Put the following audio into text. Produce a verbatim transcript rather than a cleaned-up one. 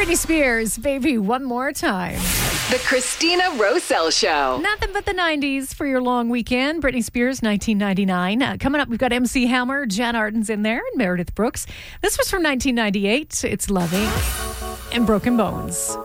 Britney Spears, Baby One More Time. The Christina Roselle Show. Nothing but the nineties for your long weekend. Britney Spears, nineteen ninety-nine. Uh, coming up, we've got M C Hammer, Jan Arden's in there, and Meredith Brooks. This was from nineteen ninety-eight. It's Loving and Broken Bones.